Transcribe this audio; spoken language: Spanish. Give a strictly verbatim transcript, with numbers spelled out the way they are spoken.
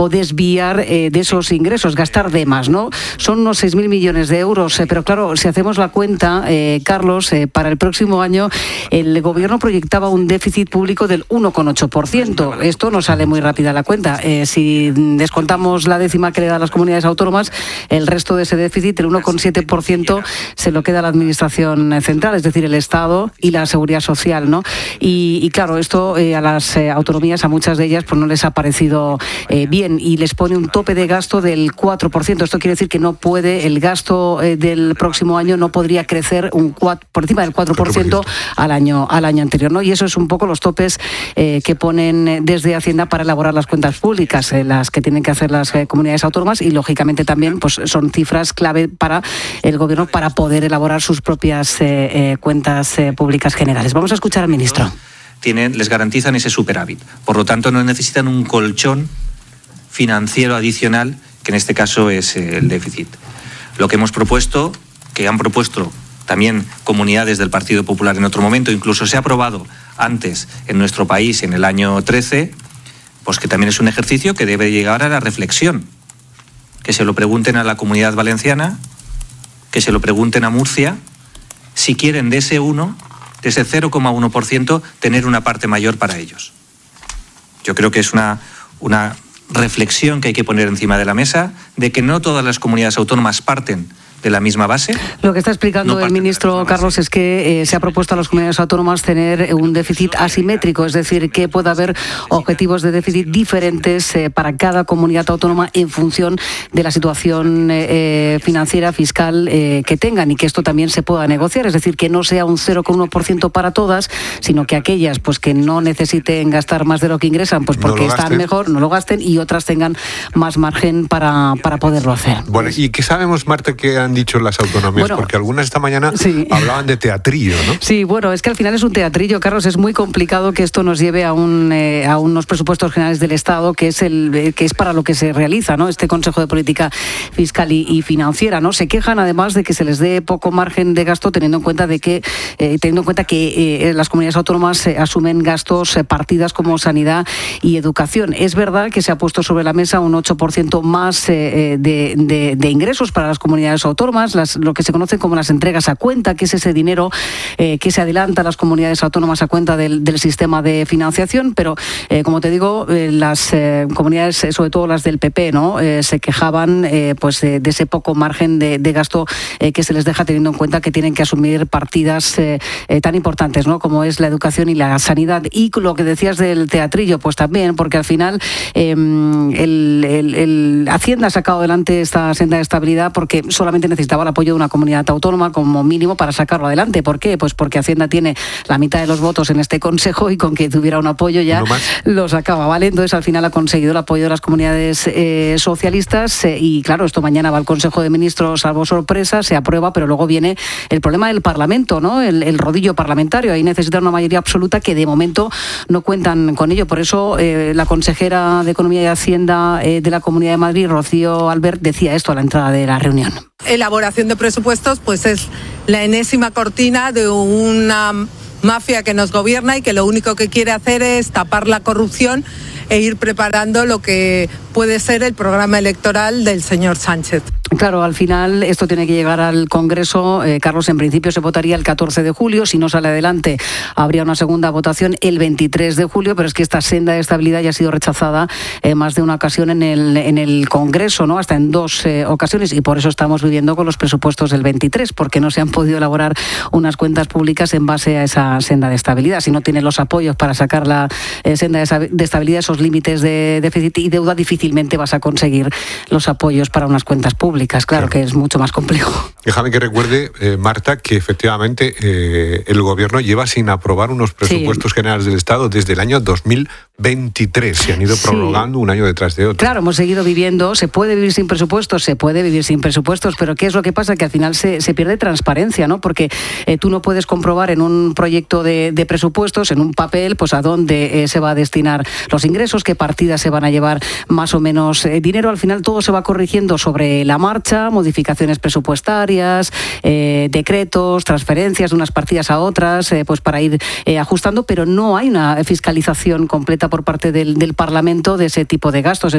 o desviar eh, de esos ingresos, gastar de más, ¿no? Son unos seis mil millones de euros, eh, pero claro, si hacemos la cuenta, eh, Carlos, eh, para el próximo año el gobierno proyectaba un déficit público del uno coma ocho por ciento. Esto no sale muy rápida la cuenta. Eh, si descontamos la décima que le da a las comunidades autónomas, el resto de ese déficit, el uno coma siete por ciento, se lo queda a la Administración central, es decir, el Estado y la Seguridad Social, ¿no? Y, y claro, esto eh, a las eh, autonomías, a muchas de ellas, pues no les ha parecido eh, bien y les pone un tope de gasto del cuatro por ciento. Esto quiere decir que no puede, el gasto eh, del próximo año no podría crecer un cuatro, por encima del cuatro por ciento al año, al año anterior, ¿no? Y eso es un poco los topes eh, que ponen desde Hacienda para elaborar las cuentas públicas, eh, las que tienen que hacer las eh, comunidades autónomas, y lógicamente también pues son cifras clave para el gobierno para poder elaborar sus propias eh, eh, cuentas eh, públicas generales. Vamos a escuchar al ministro. Tienen, les garantizan ese superávit. Por lo tanto, no necesitan un colchón financiero adicional, que en este caso es el déficit. Lo que hemos propuesto, que han propuesto también comunidades del Partido Popular en otro momento, incluso se ha aprobado antes en nuestro país en el año trece, pues que también es un ejercicio que debe llegar a la reflexión. Que se lo pregunten a la Comunidad Valenciana, que se lo pregunten a Murcia, si quieren de ese uno, de ese cero coma uno por ciento, tener una parte mayor para ellos. Yo creo que es una, una reflexión que hay que poner encima de la mesa, de que no todas las comunidades autónomas parten de la misma base. Lo que está explicando no el ministro Carlos es que eh, se ha propuesto a las comunidades autónomas tener un déficit asimétrico, es decir, que pueda haber objetivos de déficit diferentes eh, para cada comunidad autónoma en función de la situación eh, financiera, fiscal eh, que tengan, y que esto también se pueda negociar, es decir, que no sea un cero coma uno por ciento para todas, sino que aquellas pues que no necesiten gastar más de lo que ingresan, pues porque no están mejor, no lo gasten, y otras tengan más margen para, para poderlo hacer. Bueno, ¿y qué sabemos, Marta, que han dicho las autonomías? Bueno, porque algunas esta mañana sí hablaban de teatrillo, ¿no? Sí, bueno, es que al final es un teatrillo, Carlos. Es muy complicado que esto nos lleve a un eh, a unos presupuestos generales del Estado, que es el que es para lo que se realiza, ¿no? Este Consejo de Política Fiscal y, y Financiera, ¿no? Se quejan además de que se les dé poco margen de gasto, teniendo en cuenta de que eh, teniendo en cuenta que eh, las comunidades autónomas eh, asumen gastos eh, partidas como sanidad y educación. Es verdad que se ha puesto sobre la mesa un ocho por ciento más eh, de, de, de ingresos para las comunidades autónomas, las, lo que se conoce como las entregas a cuenta, que es ese dinero eh, que se adelanta a las comunidades autónomas a cuenta del, del sistema de financiación, pero eh, como te digo, eh, las eh, comunidades, sobre todo las del P P, ¿no? Eh, se quejaban eh, pues de, de ese poco margen de, de gasto eh, que se les deja, teniendo en cuenta que tienen que asumir partidas eh, eh, tan importantes, ¿no? Como es la educación y la sanidad. Y lo que decías del teatrillo, pues también, porque al final eh, el, el, el Hacienda ha sacado adelante esta senda de estabilidad porque solamente necesitaba la apoyo de una comunidad autónoma como mínimo para sacarlo adelante. ¿Por qué? Pues porque Hacienda tiene la mitad de los votos en este Consejo, y con que tuviera un apoyo ya lo sacaba, ¿vale? Entonces al final ha conseguido el apoyo de las comunidades eh, socialistas eh, y claro, esto mañana va al Consejo de Ministros, salvo sorpresa, se aprueba, pero luego viene el problema del Parlamento, ¿no? El, el rodillo parlamentario. Ahí necesitan una mayoría absoluta que de momento no cuentan con ello. Por eso eh, la consejera de Economía y Hacienda eh, de la Comunidad de Madrid, Rocío Albert, decía esto a la entrada de la reunión. Elaboración de presupuestos pues es la enésima cortina de una mafia que nos gobierna y que lo único que quiere hacer es tapar la corrupción e ir preparando lo que puede ser el programa electoral del señor Sánchez. Claro, al final esto tiene que llegar al Congreso. Eh, Carlos, en principio se votaría el catorce de julio. Si no sale adelante, habría una segunda votación el veintitrés de julio, pero es que esta senda de estabilidad ya ha sido rechazada eh, más de una ocasión en el, en el Congreso, ¿no? Hasta en dos eh, ocasiones, y por eso estamos viviendo con los presupuestos del veintitrés, porque no se han podido elaborar unas cuentas públicas en base a esa senda de estabilidad. Si no tiene los apoyos para sacar la eh, senda de estabilidad, esos límites de déficit y deuda, difícilmente vas a conseguir los apoyos para unas cuentas públicas. Claro, claro que es mucho más complejo. Déjame que recuerde, eh, Marta, que efectivamente eh, el Gobierno lleva sin aprobar unos presupuestos sí. generales del Estado desde el año dos mil veintitrés. Se han ido sí. prorrogando un año detrás de otro. Claro, hemos seguido viviendo. Se puede vivir sin presupuestos, se puede vivir sin presupuestos, pero ¿qué es lo que pasa? Que al final se, se pierde transparencia, ¿no? Porque eh, tú no puedes comprobar en un proyecto de, de presupuestos, en un papel, pues a dónde eh, se va a destinar los ingresos, qué partidas se van a llevar más o menos eh, dinero. Al final todo se va corrigiendo sobre la marcha, modificaciones presupuestarias, eh, decretos, transferencias de unas partidas a otras, eh, pues para ir eh, ajustando, pero no hay una fiscalización completa por parte del, del Parlamento de ese tipo de gastos.